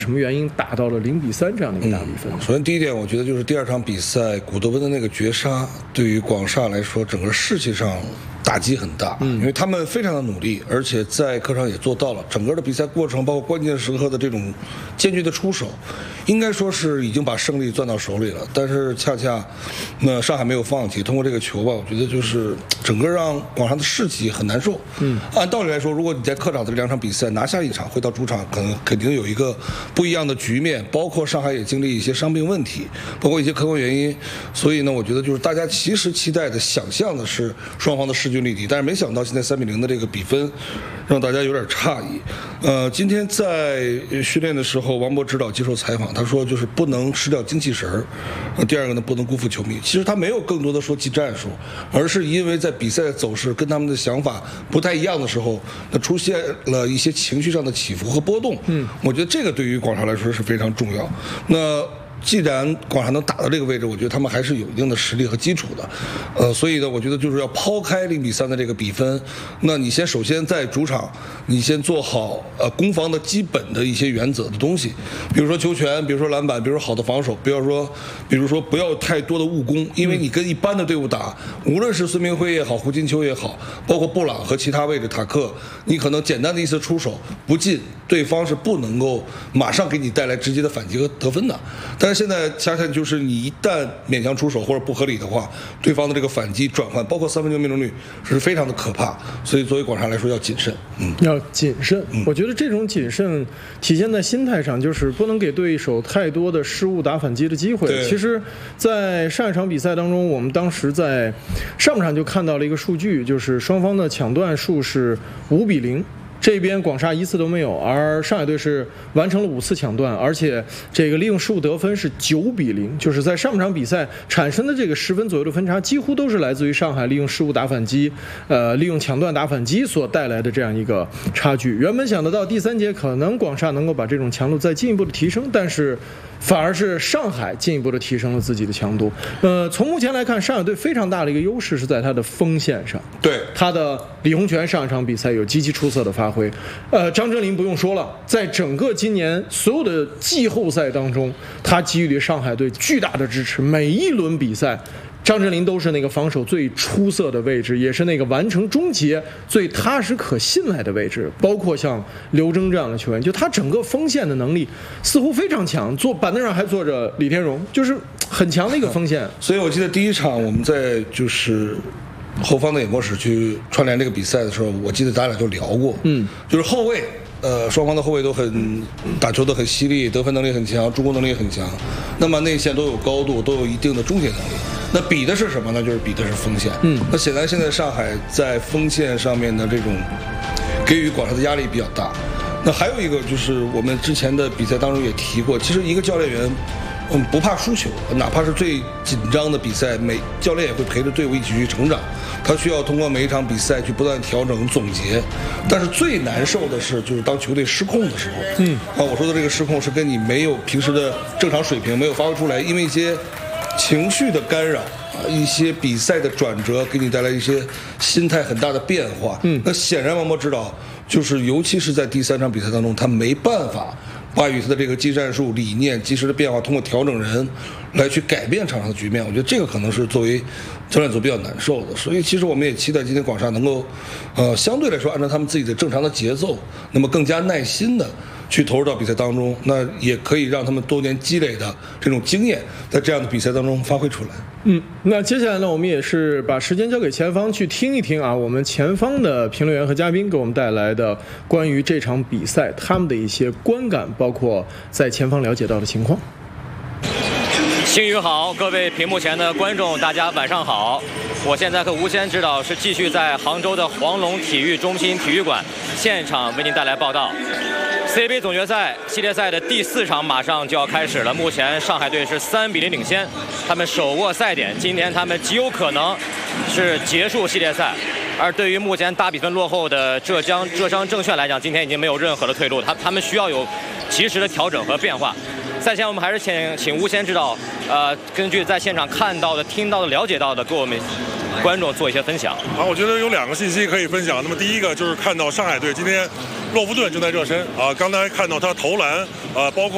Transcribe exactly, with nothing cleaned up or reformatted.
什么原因打到了零比三这样的一个大比分？ 嗯、首先第一点，我觉得就是第二场比赛古德温的那个绝杀，对于广厦来说，整个士气上打击很大，嗯，因为他们非常的努力，而且在客场也做到了。整个的比赛过程，包括关键时刻的这种坚决的出手，应该说是已经把胜利攥到手里了。但是恰恰，那上海没有放弃，通过这个球吧，我觉得就是整个让广厦的士气很难受。嗯，按道理来说，如果你在客场的这两场比赛拿下一场，回到主场可能肯定有一个不一样的局面。包括上海也经历一些伤病问题，包括一些客观原因，所以呢，我觉得就是大家其实期待的、想象的是双方的势均力敌，但是没想到现在三比零的这个比分，让大家有点诧异。呃，今天在训练的时候，王博指导接受采访，他说就是不能失掉精气神儿。呃，第二个呢，不能辜负球迷。其实他没有更多的说技战术，而是因为在比赛的走势跟他们的想法不太一样的时候，那出现了一些情绪上的起伏和波动。嗯，我觉得这个对于广厦来说是非常重要。那既然广厦能打到这个位置，我觉得他们还是有一定的实力和基础的，呃，所以呢，我觉得就是要抛开零比三的这个比分，那你先首先在主场，你先做好呃攻防的基本的一些原则的东西，比如说球权，比如说篮板，比如说好的防守，不要说，比如说不要太多的误攻，因为你跟一般的队伍打，无论是孙铭徽也好，胡金秋也好，包括布朗和其他位置塔克，你可能简单的一次出手不进，对方是不能够马上给你带来直接的反击和得分的，但是现在恰恰就是你一旦勉强出手或者不合理的话，对方的这个反击转换，包括三分球命中率是非常的可怕，所以作为广厦来说要谨慎，嗯， 要谨慎。嗯、我觉得这种谨慎体现在心态上，就是不能给对手太多的失误打反击的机会。其实，在上一场比赛当中，我们当时在上半场就看到了一个数据，就是双方的抢断数是五比零。这边广厦一次都没有，而上海队是完成了五次抢断，而且这个利用失误得分是九比零，就是在上半场比赛产生的这个十分左右的分差，几乎都是来自于上海利用失误打反击，呃，利用抢断打反击所带来的这样一个差距。原本想得到第三节可能广厦能够把这种强度再进一步的提升，但是反而是上海进一步的提升了自己的强度。呃，从目前来看，上海队非常大的一个优势是在它的锋线上。 对， 他的李洪权上一场比赛有极其出色的发挥。呃，张镇麟不用说了，在整个今年所有的季后赛当中，他给予了上海队巨大的支持。每一轮比赛，张镇麟都是那个防守最出色的位置，也是那个完成终结最踏实可信赖的位置。包括像刘铮这样的球员，就他整个锋线的能力似乎非常强。坐板凳上还坐着李天荣，就是很强的一个锋线。 所以我记得第一场我们在就是后方的演播室去串联这个比赛的时候，我记得咱俩就聊过，嗯，就是后卫。呃，双方的后卫都很打球都很犀利，得分能力很强，助攻能力很强。那么内线都有高度，都有一定的终结能力。那比的是什么呢？就是比的是锋线。嗯，那显然现在上海在锋线上面的这种给予广厦的压力比较大。那还有一个就是我们之前的比赛当中也提过，其实一个教练员。嗯，不怕输球，哪怕是最紧张的比赛，每教练也会陪着队伍一起去成长。他需要通过每一场比赛去不断调整总结。但是最难受的是，就是当球队失控的时候。嗯，啊，我说的这个失控是跟你没有平时的正常水平没有发挥出来，因为一些情绪的干扰啊，一些比赛的转折，给你带来一些心态很大的变化。嗯，那显然王博指导就是，尤其是在第三场比赛当中，他没办法。把与他的这个技战术理念及时的变化，通过调整人来去改变场上的局面，我觉得这个可能是作为教练组比较难受的。所以其实我们也期待今天广厦能够呃相对来说按照他们自己的正常的节奏，那么更加耐心的去投入到比赛当中，那也可以让他们多年积累的这种经验在这样的比赛当中发挥出来。 嗯，那接下来呢，我们也是把时间交给前方去听一听啊，我们前方的评论员和嘉宾给我们带来的关于这场比赛他们的一些观感，包括在前方了解到的情况。 星宇好，各位屏幕前的观众，大家晚上好。我现在和吴先指导是继续在杭州的黄龙体育中心体育馆现场为您带来报道。C 杯总决赛系列赛的第四场马上就要开始了，目前上海队是三比零领先，他们手握赛点，今天他们极有可能是结束系列赛。而对于目前大比分落后的浙江浙商证券来讲，今天已经没有任何的退路，他他们需要有及时的调整和变化。赛前我们还是请请吴先指导，呃，根据在现场看到的、听到的、了解到的，给我们观众做一些分享。 好，我觉得有两个信息可以分享。那么第一个就是看到上海队今天洛夫顿正在热身啊，刚才看到他投篮啊，包括。